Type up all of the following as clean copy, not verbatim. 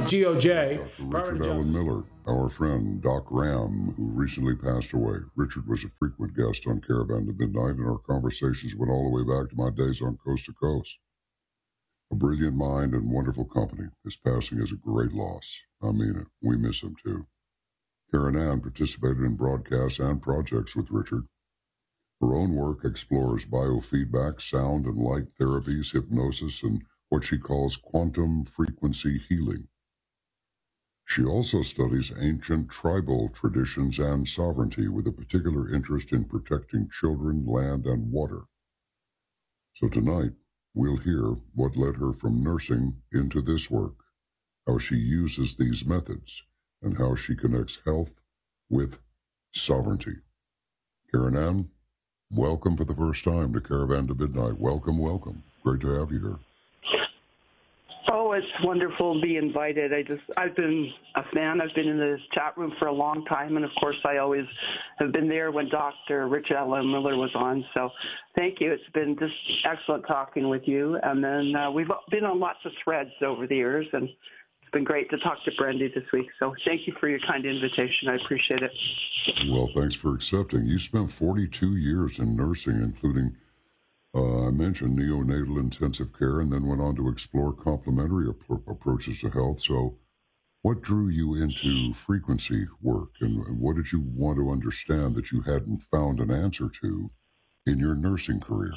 GOJ. Dr. Richard Allen Miller, our friend Doc Ram, who recently passed away. Richard was a frequent guest on Caravan to Midnight, and our conversations went all the way back to my days on Coast to Coast. A brilliant mind and wonderful company. His passing is a great loss. I mean it. We miss him too. Karen Ann participated in broadcasts and projects with Richard. Her own work explores biofeedback, sound and light therapies, hypnosis, and what she calls quantum frequency healing. She also studies ancient tribal traditions and sovereignty with a particular interest in protecting children, land, and water. So tonight, we'll hear what led her from nursing into this work, how she uses these methods, and how she connects health with sovereignty. Karen Ann, welcome for the first time to Caravan to Midnight. Welcome, welcome. Great to have you here. Oh, it's wonderful to be invited. I've been a fan. I've been in the chat room for a long time, and of course I always have been there when Dr. Richard Allen Miller was on. So thank you. It's been just excellent talking with you. And then we've been on lots of threads over the years, and it's been great to talk to Brendy this week. So thank you for your kind invitation. I appreciate it. Well, thanks for accepting. You spent 42 years in nursing, including I mentioned neonatal intensive care, and then went on to explore complementary approaches to health. So what drew you into frequency work, and what did you want to understand that you hadn't found an answer to in your nursing career?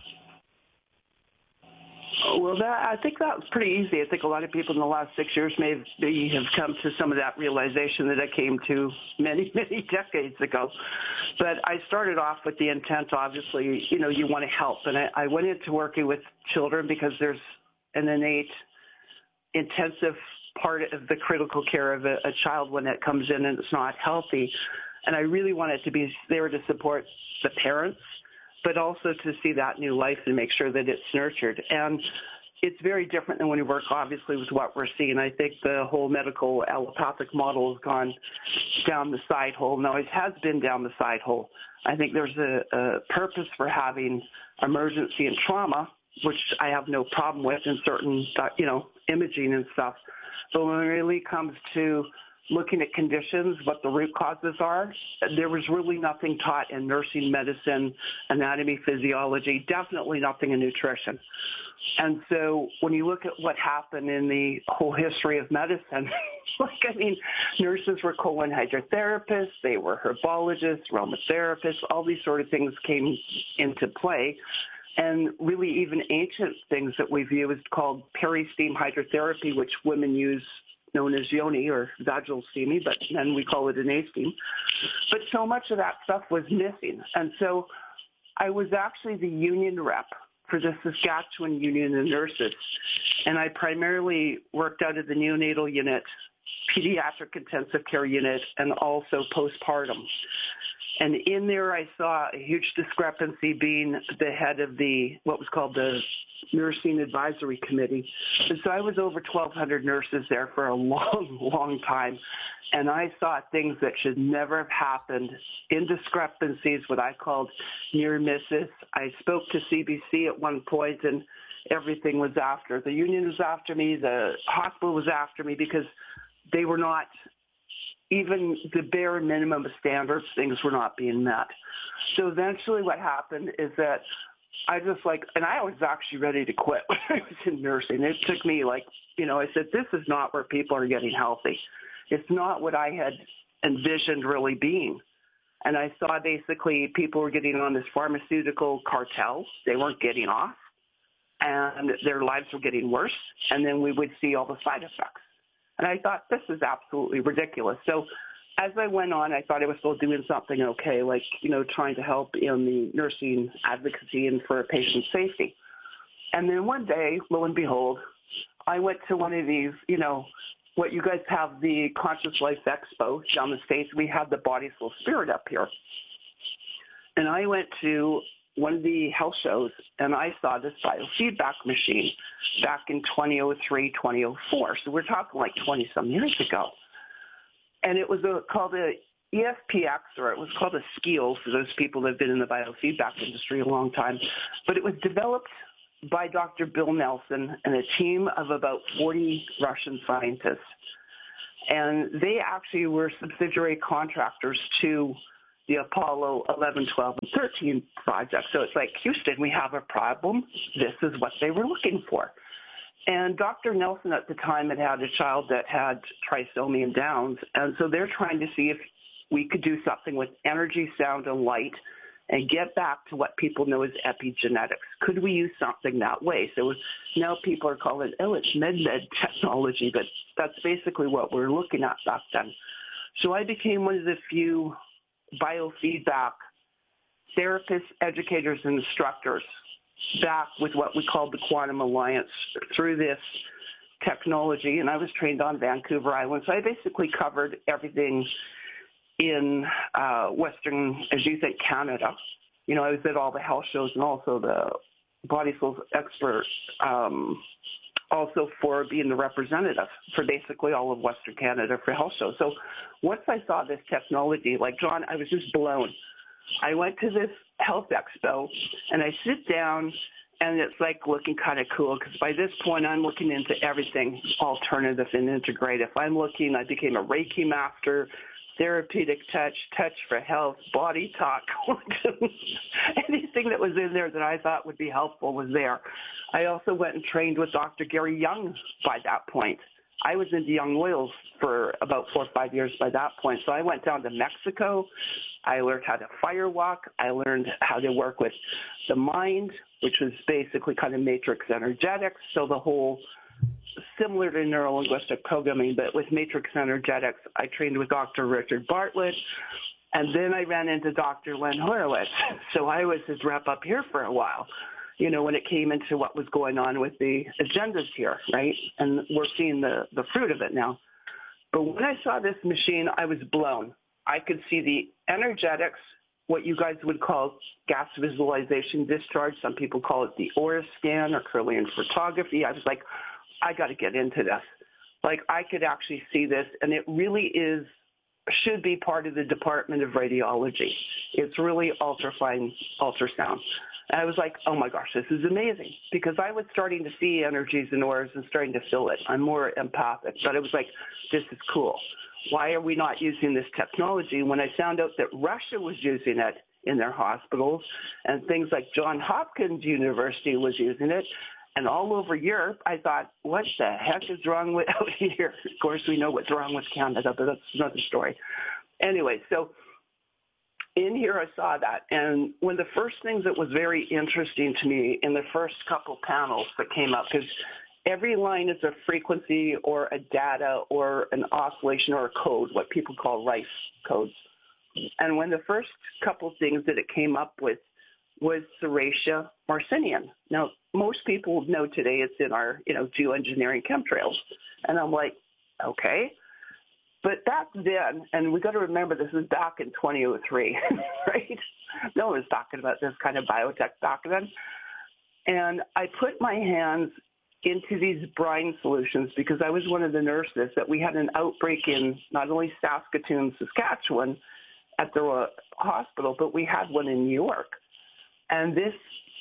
Well, I think that was pretty easy. I think a lot of people in the last 6 years may have come to some of that realization that I came to many, many decades ago. But I started off with the intent, obviously, you want to help. And I went into working with children because there's an innate intensive part of the critical care of a child when it comes in and it's not healthy. And I really wanted to be there to support the parents, but also to see that new life and make sure that it's nurtured. And it's very different than when you work, obviously, with what we're seeing. I think the whole medical allopathic model has gone down the side hole. No, it has been down the side hole. I think there's a purpose for having emergency and trauma, which I have no problem with in certain, imaging and stuff. But when it really comes to looking at conditions, what the root causes are, there was really nothing taught in nursing medicine, anatomy, physiology, definitely nothing in nutrition. And so when you look at what happened in the whole history of medicine, nurses were colon hydrotherapists, they were herbologists, aromatherapists, all these sort of things came into play. And really even ancient things that we view as called peri-steam hydrotherapy, which women use, known as yoni or vaginal steaming, but then we call it an A-steam. But so much of that stuff was missing. And so I was actually the union rep for the Saskatchewan Union of Nurses. And I primarily worked out of the neonatal unit, pediatric intensive care unit, and also postpartum. And in there, I saw a huge discrepancy being the head of what was called the Nursing Advisory Committee. And so I was over 1,200 nurses there for a long, long time. And I saw things that should never have happened, indiscrepancies, what I called near misses. I spoke to CBC at one point, and everything was after. The union was after me. The hospital was after me because they were not, even the bare minimum of standards, things were not being met. So eventually what happened is that I and I was actually ready to quit when I was in nursing. It took me I said, this is not where people are getting healthy. It's not what I had envisioned really being. And I saw basically people were getting on this pharmaceutical cartel. They weren't getting off, and their lives were getting worse. And then we would see all the side effects. And I thought, this is absolutely ridiculous. So as I went on, I thought I was still doing something okay, trying to help in the nursing advocacy and for patient safety. And then one day, lo and behold, I went to one of these, what you guys have, the Conscious Life Expo down the States. We had the Body, Soul, Spirit up here. And I went to one of the health shows, and I saw this biofeedback machine back in 2003, 2004. So we're talking like 20-some years ago. And it was called a EFPX, or it was called a SKIL for those people that have been in the biofeedback industry a long time. But it was developed by Dr. Bill Nelson and a team of about 40 Russian scientists. And they actually were subsidiary contractors to the Apollo 11, 12, and 13 project. So it's like, Houston, we have a problem. This is what they were looking for. And Dr. Nelson at the time had a child that had trisomy and Downs. And so they're trying to see if we could do something with energy, sound, and light and get back to what people know as epigenetics. Could we use something that way? So now people are calling it, it's med technology, but that's basically what we're looking at back then. So I became one of the few biofeedback therapists, educators, and instructors back with what we called the Quantum Alliance through this technology. And I was trained on Vancouver Island. So I basically covered everything in Western, as you think, Canada. You know, I was at all the health shows and also the Body Souls expert, also for being the representative for basically all of Western Canada for health shows. So once I saw this technology, like John, I was just blown. I went to this health expo and I sit down and it's like looking kind of cool because by this point I'm looking into everything alternative and integrative. I became a Reiki master, therapeutic touch, touch for health, body talk. Anything that was in there that I thought would be helpful was there. I also went and trained with Dr. Gary Young by that point. I was into Young Oils for about 4 or 5 years by that point. So I went down to Mexico. I learned how to firewalk. I learned how to work with the mind, which was basically kind of matrix energetics. So the whole similar to neuro-linguistic programming, but with matrix energetics, I trained with Dr. Richard Bartlett, and then I ran into Dr. Len Horowitz. So I was his rep up here for a while, you know, when it came into what was going on with the agendas here, right? And we're seeing the fruit of it now. But when I saw this machine, I was blown. I could see the energetics, what you guys would call gas visualization discharge. Some people call it the aura scan or Kirlian photography. I was like, I got to get into this. Like, I could actually see this, and it really should be part of the Department of Radiology. It's really ultrafine ultrasound. And I was like, oh my gosh, this is amazing, because I was starting to see energies and auras and starting to feel it. I'm more empathic, but I was like, this is cool. Why are we not using this technology? When I found out that Russia was using it in their hospitals and things like Johns Hopkins University was using it, and all over Europe, I thought, what the heck is wrong with out here? Of course, we know what's wrong with Canada, but that's another story. Anyway, so in here I saw that. And one of the first things that was very interesting to me in the first couple panels that came up, because every line is a frequency or a data or an oscillation or a code, what people call Rice codes. And when the first couple things that it came up with was Serratia marcinium. Now, most people know today it's in our, geoengineering chemtrails. And I'm like, okay. But back then, and we got to remember this is back in 2003, right? No one was talking about this kind of biotech back then. And I put my hands into these brine solutions because I was one of the nurses that we had an outbreak in not only Saskatoon, Saskatchewan at the hospital, but we had one in New York. And this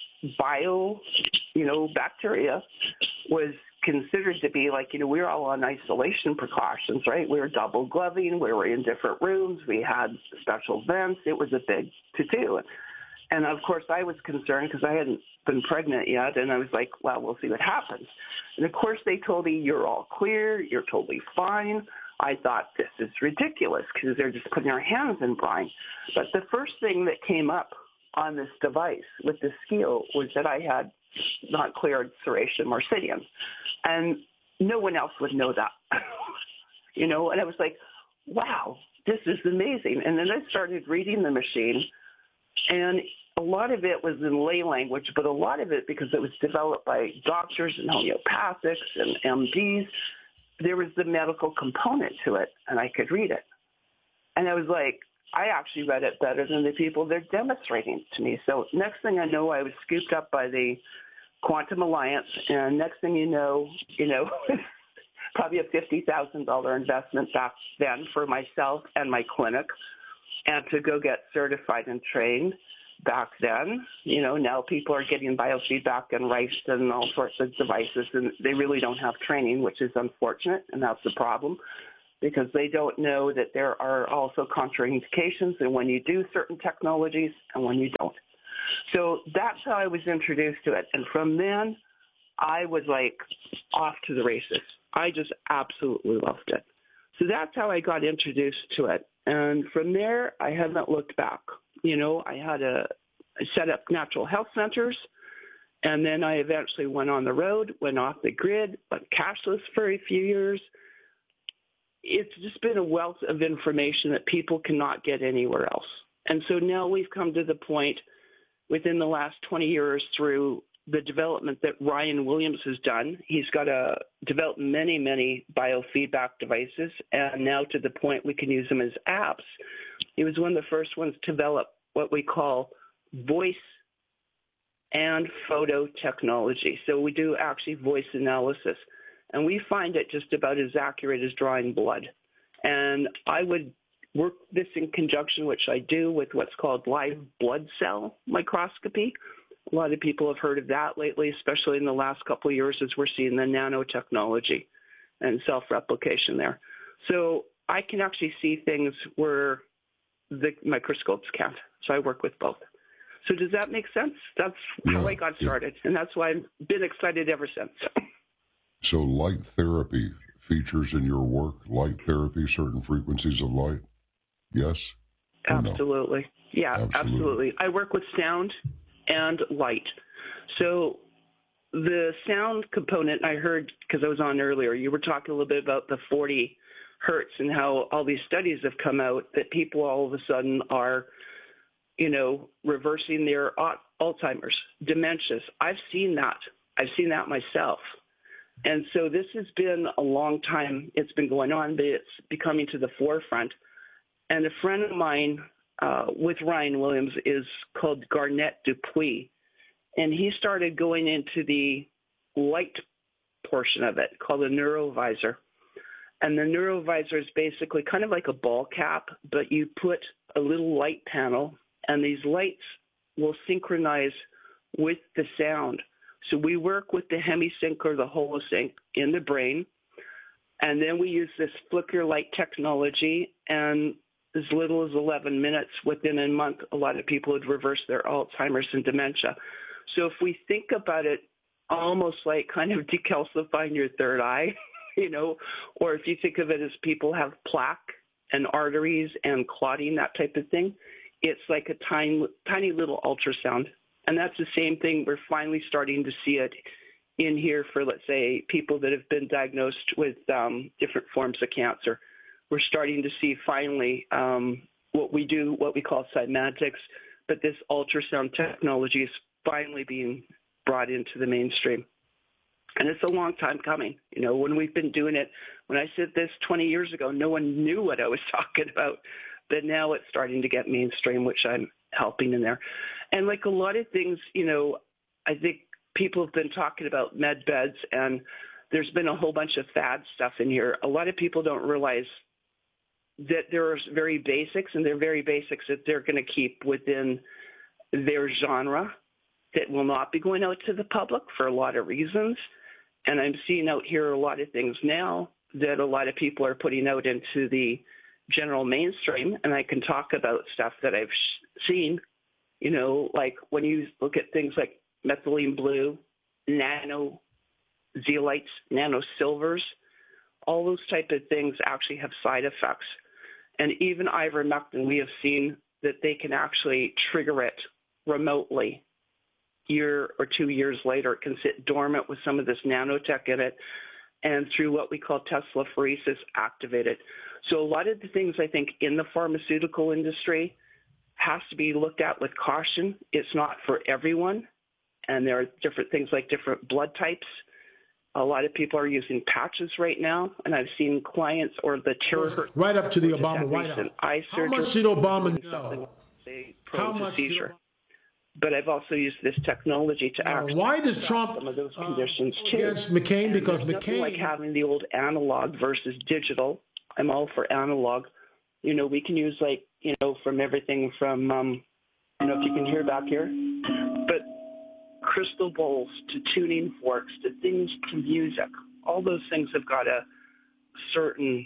bacteria was considered to be like, we were all on isolation precautions, right? We were double gloving. We were in different rooms. We had special vents. It was a big to-do. And, of course, I was concerned because I hadn't been pregnant yet. And I was like, well, we'll see what happens. And, of course, they told me, you're all clear. You're totally fine. I thought, this is ridiculous because they're just putting their hands in brine. But the first thing that came up on this device with the scale was that I had not cleared Serratia marcinium. And no one else would know that, and I was like, wow, this is amazing. And then I started reading the machine, and a lot of it was in lay language, but a lot of it, because it was developed by doctors and homeopathics and MDs, there was the medical component to it, and I could read it. And I was like, I actually read it better than the people they're demonstrating to me. So next thing I know, I was scooped up by the Quantum Alliance, and next thing you know, probably a $50,000 investment back then for myself and my clinic, and to go get certified and trained back then. Now people are getting biofeedback and Rice and all sorts of devices, and they really don't have training, which is unfortunate, and that's the problem. because they don't know that there are also contraindications and when you do certain technologies and when you don't. So that's how I was introduced to it. And from then, I was like off to the races. I just absolutely loved it. So that's how I got introduced to it. And from there, I haven't looked back. You know, I set up natural health centers, and then I eventually went on the road, went off the grid, went cashless for a few years. It's just been a wealth of information that people cannot get anywhere else. And so now we've come to the point within the last 20 years through the development that Ryan Williams has done. He's got developed many, many biofeedback devices, and now to the point we can use them as apps. He was one of the first ones to develop what we call voice and photo technology. So we do actually voice analysis, and we find it just about as accurate as drawing blood. And I would work this in conjunction, which I do, with what's called live blood cell microscopy. A lot of people have heard of that lately, especially in the last couple of years as we're seeing the nanotechnology and self-replication there. So I can actually see things where the microscopes can't. So I work with both. So does that make sense? That's how I got started, and that's why I've been excited ever since. So light therapy features in your work, light therapy, certain frequencies of light? Yes? Absolutely. No? Yeah, absolutely. I work with sound and light. So the sound component I heard, because I was on earlier, you were talking a little bit about the 40 hertz and how all these studies have come out that people all of a sudden are, you know, reversing their Alzheimer's, dementias. I've seen that. I've seen that myself. And so this has been a long time. It's been going on, but it's becoming to the forefront. And a friend of mine with Ryan Williams is called Garnett Dupuis. And he started going into the light portion of it called a neurovisor. And the neurovisor is basically kind of like a ball cap, but you put a little light panel, and these lights will synchronize with the sound. So we work with the HemiSync or the HoloSync in the brain, and then we use this flicker light technology, and as little as 11 minutes within a month, a lot of people would reverse their Alzheimer's and dementia. So if we think about it almost like kind of decalcifying your third eye, you know, or if you think of it as people have plaque and arteries and clotting, that type of thing, it's like a tiny little ultrasound. And that's the same thing. We're finally starting to see it in here for, let's say, people that have been diagnosed with different forms of cancer. We're starting to see finally what we call cymatics, but this ultrasound technology is finally being brought into the mainstream. And it's a long time coming. You know, when we've been doing it, when I said this 20 years ago, no one knew what I was talking about. But now it's starting to get mainstream, which I'm helping in there. And like a lot of things, you know, I think people have been talking about med beds, and there's been a whole bunch of fad stuff in here. A lot of people don't realize that there's very basics, and they're very basics that they're going to keep within their genre that will not be going out to the public for a lot of reasons. And I'm seeing out here a lot of things now that a lot of people are putting out into the general mainstream, and I can talk about stuff that I've seen, you know, like when you look at things like methylene blue, nano zeolites, nano silvers, all those type of things actually have side effects. And even ivermectin, we have seen that they can actually trigger it remotely. Year or 2 years later, it can sit dormant with some of this nanotech in it, and through what we call Tesla phoresis, activate it. So a lot of the things I think in the pharmaceutical industry has to be looked at with caution. It's not for everyone, and there are different things like different blood types. A lot of people are using patches right now, and I've seen clients or the terahertz. Right up to the Obama White House. How much did Obama know? How much did Obama? But I've also used this technology to actually why does Trump some of those conditions too. Against McCain? And because nothing McCain, like having the old analog versus digital. I'm all for analog. You know, we can use like, you know, from everything from, you know, if you can hear back here, but crystal bowls to tuning forks to things to music. All those things have got a certain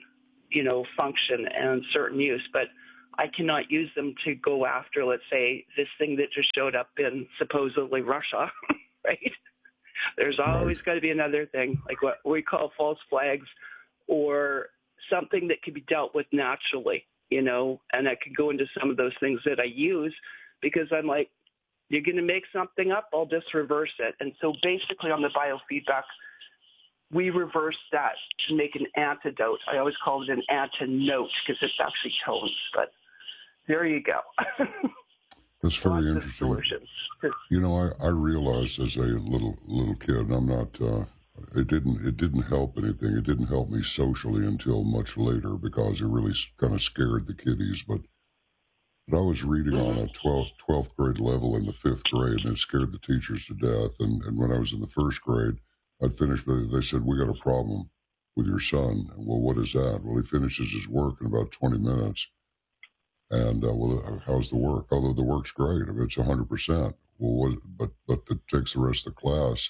function and certain use, but I cannot use them to go after, let's say, this thing that just showed up in supposedly Russia, right? There's always got to be another thing, like what we call false flags, or something that can be dealt with naturally, and I could go into some of those things that I use, because I'm like, you're going to make something up, I'll just reverse it. And so basically on the biofeedback, we reverse that to make an antidote. I always call it an antinote because it's actually tones, but there you go. That's very interesting. I realized as a little kid, I'm not. It didn't help anything. It didn't help me socially until much later, because it really kind of scared the kiddies. But I was reading on a 12th grade level in the 5th grade, and it scared the teachers to death. And when I was in the 1st grade, I'd finished. They said, "We got a problem with your son." Well, what is that? Well, he finishes his work in about 20 minutes. And, how's the work? Although the work's great, if it's 100%. Well, but it takes the rest of the class,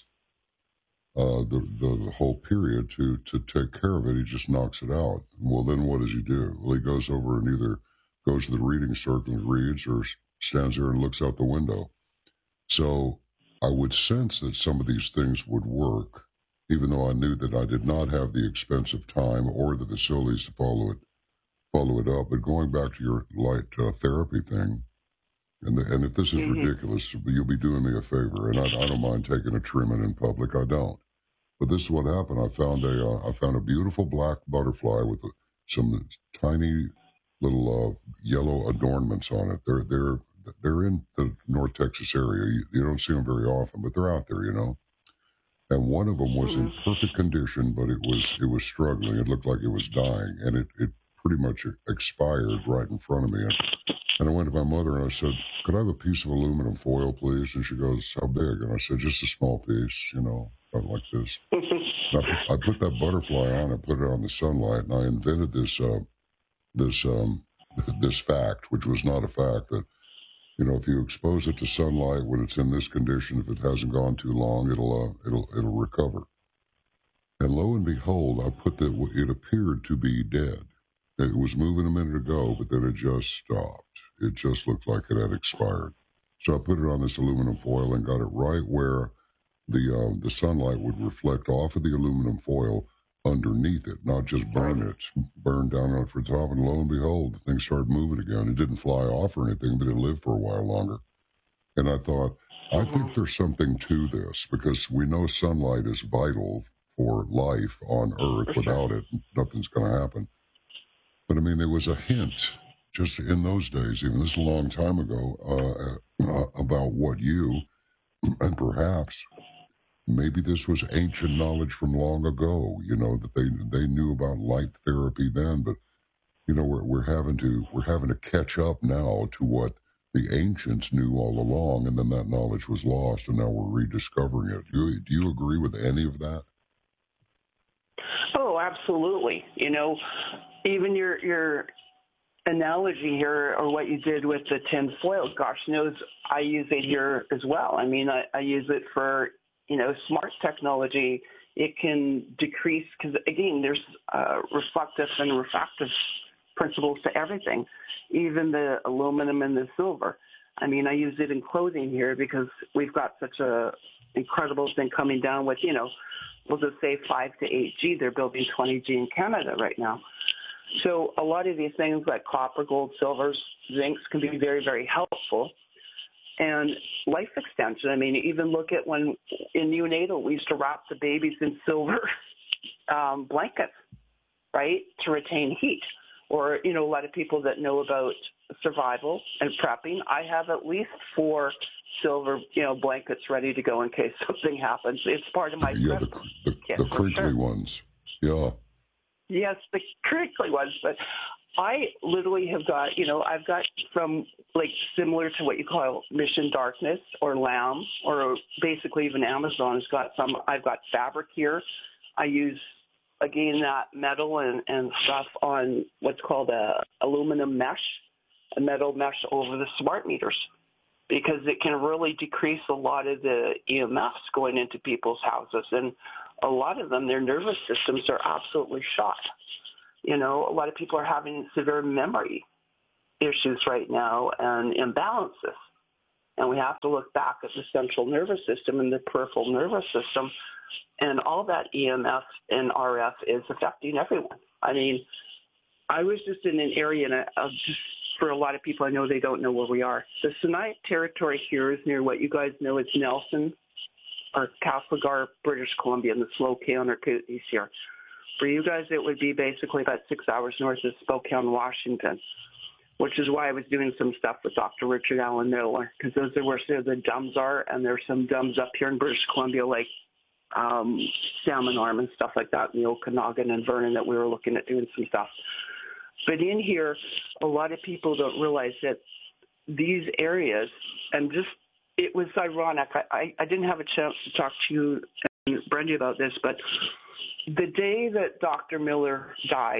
the whole period to take care of it. He just knocks it out. Well, then what does he do? Well, he goes over and either goes to the reading circle and reads, or stands there and looks out the window. So I would sense that some of these things would work, even though I knew that I did not have the expensive time or the facilities to follow it up. But going back to your light therapy thing, and if this is ridiculous, you'll be doing me a favor, and I don't mind taking a trimming in public. I don't. But this is what happened. I found a beautiful black butterfly with some tiny little yellow adornments on it. They're in the North Texas area. You don't see them very often, but they're out there, And one of them was in perfect condition, but it was struggling. It looked like it was dying, and it pretty much expired right in front of me. And I went to my mother and I said, "Could I have a piece of aluminum foil, please?" And she goes, "How big?" And I said, "Just a small piece, about like this." I put that butterfly on and put it on the sunlight, and I invented this fact, which was not a fact, that if you expose it to sunlight when it's in this condition, if it hasn't gone too long, it'll recover. And lo and behold, I put that it appeared to be dead. It was moving a minute ago, but then it just stopped. It just looked like it had expired. So I put it on this aluminum foil and got it right where the sunlight would reflect off of the aluminum foil underneath it, not just burn down on it for the top. And lo and behold, the thing started moving again. It didn't fly off or anything, but it lived for a while longer. And I thought, I think there's something to this, because we know sunlight is vital for life on Earth. Without it, nothing's going to happen. But I mean, there was a hint just in those days, even this is a long time ago, about what you, and perhaps maybe this was ancient knowledge from long ago, that they knew about light therapy then, but we're having to catch up now to what the ancients knew all along, and then that knowledge was lost, and now we're rediscovering it. Do you agree with any of that? Oh, absolutely. Even your analogy here, or what you did with the tin foil, gosh knows I use it here as well. I mean, I use it for, smart technology. It can decrease, because again, there's reflective and refractive principles to everything, even the aluminum and the silver. I mean, I use it in clothing here because we've got such a incredible thing coming down with, we'll just say 5 to 8G. They're building 20G in Canada right now. So a lot of these things like copper, gold, silvers, zincs can be very, very helpful. And life extension, I mean, even look at when in neonatal, we used to wrap the babies in silver blankets, right, to retain heat. Or, a lot of people that know about survival and prepping, I have at least 4 silver, blankets ready to go in case something happens. It's part of my the crinkly ones. Yeah. Yes, the crinkly ones. But I literally have got, I've got from like similar to what you call Mission Darkness or Lamb, or basically even Amazon has got some. I've got fabric here. I use, again, that metal and stuff on what's called a aluminum mesh, a metal mesh over the smart meters, because it can really decrease a lot of the EMFs going into people's houses. And a lot of them, their nervous systems are absolutely shot. You know, a lot of people are having severe memory issues right now and imbalances. And we have to look back at the central nervous system and the peripheral nervous system. And all that EMF and RF is affecting everyone. I mean, I was just in an area, and just for a lot of people, I know they don't know where we are. The Sinai territory here is near what you guys know as Nelson or Castlegar, British Columbia, and the Spokane or Kootenays here. For you guys, it would be basically about 6 hours north of Spokane, Washington, which is why I was doing some stuff with Dr. Richard Allen Miller, because those are where the DUMBs are, and there's some DUMBs up here in British Columbia, like Salmon Arm and stuff like that in the Okanagan and Vernon that we were looking at doing some stuff. But in here, a lot of people don't realize that these areas, and just, it was ironic. I didn't have a chance to talk to you and Brenda about this, but the day that Dr. Miller died,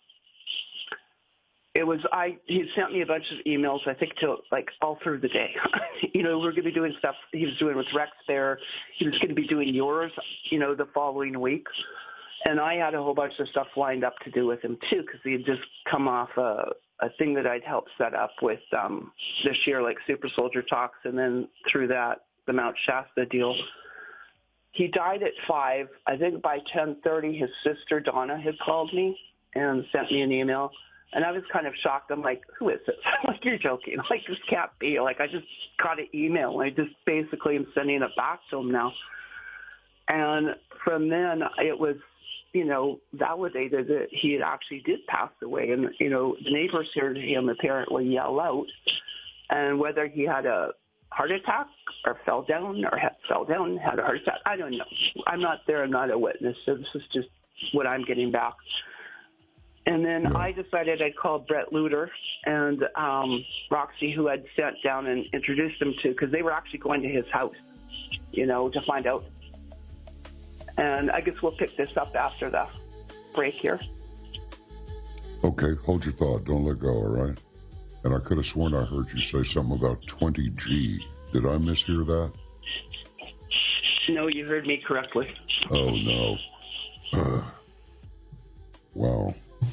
he sent me a bunch of emails, I think, till like all through the day. You know, we're going to be doing stuff he was doing with Rex there. He was going to be doing yours, you know, the following week. And I had a whole bunch of stuff lined up to do with him, too, because he had just come off a thing that I'd helped set up with this year, like Super Soldier Talks, and then through that, the Mount Shasta deal. He died at 5. I think by 10:30, his sister, Donna, had called me and sent me an email. And I was kind of shocked. I'm like, who is this? I'm like, you're joking. Like, this can't be. Like, I just got an email, and I just basically am sending it back to him now. And from then, it was, you know, validated that he had actually did pass away. And, you know, the neighbors heard him apparently yell out. And whether he had a heart attack or fell down, had a heart attack, I don't know. I'm not there. I'm not a witness. So this is just what I'm getting back. And then I decided I'd call Brett Luter and Roxy, who I'd sent down and introduced them to, because they were actually going to his house, you know, to find out. And I guess we'll pick this up after the break here. Okay, hold your thought. Don't let go, all right? And I could have sworn I heard you say something about 20G. Did I mishear that? No, you heard me correctly. Oh, no. Wow.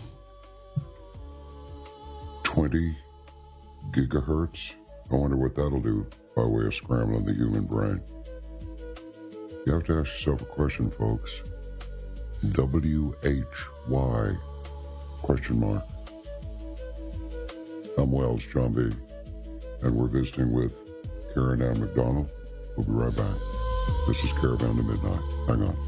20 gigahertz? I wonder what that'll do by way of scrambling the human brain. You have to ask yourself a question, folks. WHY? Question mark. I'm Wells, John B., and we're visiting with Karen Ann McDonald. We'll be right back. This is Caravan to Midnight. Hang on.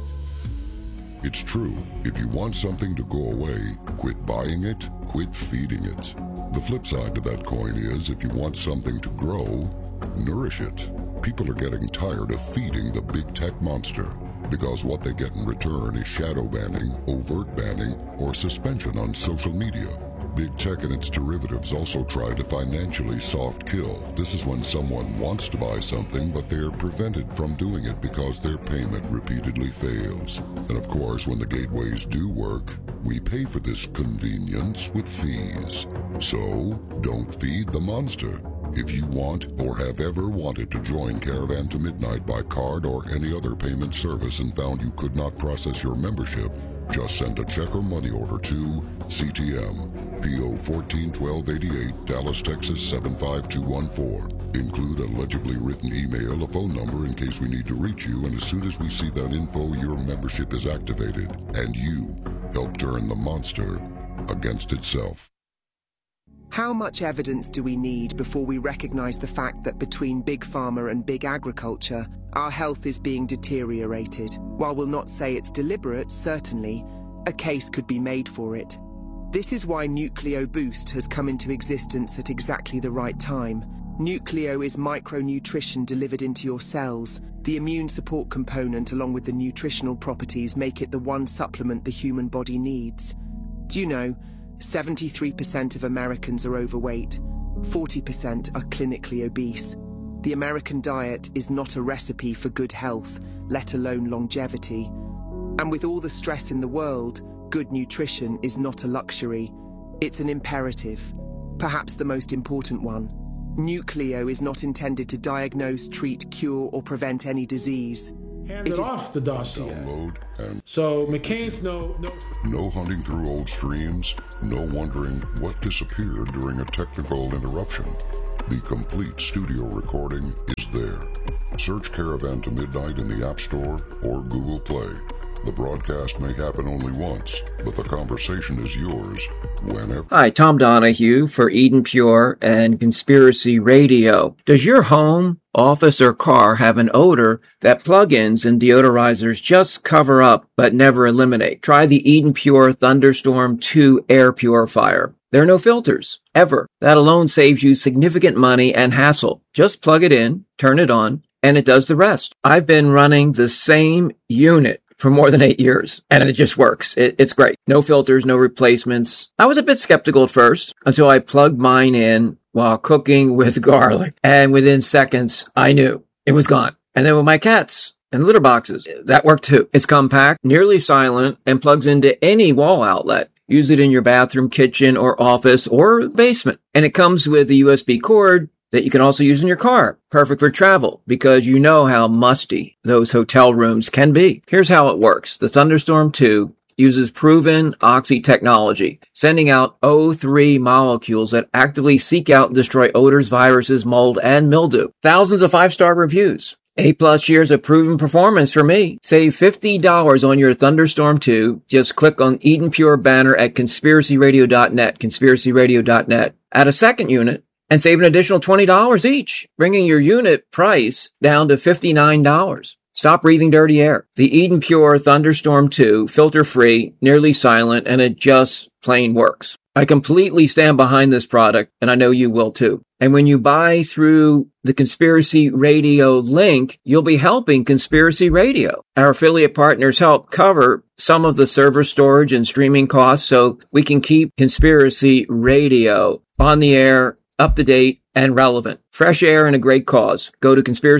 It's true. If you want something to go away, quit buying it, quit feeding it. The flip side to that coin is, if you want something to grow, nourish it. People are getting tired of feeding the big tech monster, because what they get in return is shadow banning, overt banning, or suspension on social media. Big tech and its derivatives also try to financially soft kill. This is when someone wants to buy something, but they're prevented from doing it because their payment repeatedly fails. And of course, when the gateways do work, we pay for this convenience with fees. So, don't feed the monster. If you want or have ever wanted to join Caravan to Midnight by card or any other payment service and found you could not process your membership, just send a check or money order to CTM, P.O. 141288, Dallas, Texas 75214. Include a legibly written email, a phone number in case we need to reach you, and as soon as we see that info, your membership is activated, and you help turn the monster against itself. How much evidence do we need before we recognize the fact that between Big Pharma and Big Agriculture, our health is being deteriorated? While we'll not say it's deliberate, certainly, a case could be made for it. This is why Nucleo Boost has come into existence at exactly the right time. Nucleo is micronutrition delivered into your cells. The immune support component, along with the nutritional properties, make it the one supplement the human body needs. Do you know, 73% of Americans are overweight, 40% are clinically obese. The American diet is not a recipe for good health, let alone longevity. And with all the stress in the world, good nutrition is not a luxury. It's an imperative, perhaps the most important one. Nucleo is not intended to diagnose, treat, cure, or prevent any disease. handed off the dossier. Download and so McCain's no hunting through old streams, no wondering what disappeared during a technical interruption. The complete studio recording is there. Search Caravan to Midnight in the App Store or Google Play. The broadcast may happen only once, but the conversation is yours whenever. Hi, Tom Donahue for Eden Pure and Conspiracy Radio. Does your home, office, or car have an odor that plugins and deodorizers just cover up but never eliminate? Try the Eden Pure Thunderstorm 2 air purifier. There are no filters, ever. That alone saves you significant money and hassle. Just plug it in, turn it on, and it does the rest. I've been running the same unit for more than 8 years, and it just works. It's great. No filters, no replacements. I was a bit skeptical at first until I plugged mine in while cooking with garlic, and within seconds, I knew it was gone. And then with my cats and litter boxes, that worked too. It's compact, nearly silent, and plugs into any wall outlet. Use it in your bathroom, kitchen, or office, or basement. And it comes with a USB cord that you can also use in your car. Perfect for travel, because you know how musty those hotel rooms can be. Here's how it works. The Thunderstorm 2 uses proven oxy technology, sending out O3 molecules that actively seek out and destroy odors, viruses, mold, and mildew. Thousands of 5-star reviews. 8+ years of proven performance for me. Save $50 on your Thunderstorm 2. Just click on Eden Pure banner at conspiracyradio.net, conspiracyradio.net. Add a second unit and save an additional $20 each, bringing your unit price down to $59. Stop breathing dirty air. The Eden Pure Thunderstorm 2, filter-free, nearly silent, and it just plain works. I completely stand behind this product, and I know you will too. And when you buy through the Conspiracy Radio link, you'll be helping Conspiracy Radio. Our affiliate partners help cover some of the server storage and streaming costs so we can keep Conspiracy Radio on the air, up to date, and relevant. Fresh air and a great cause. Go to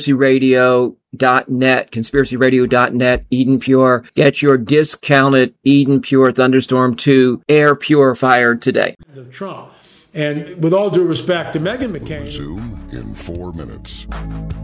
conspiracyradio.net, conspiracyradio.net, Eden Pure. Get your discounted Eden Pure Thunderstorm 2 air purifier today. Trump. And with all due respect to Meghan McCain. Zoom in 4 minutes.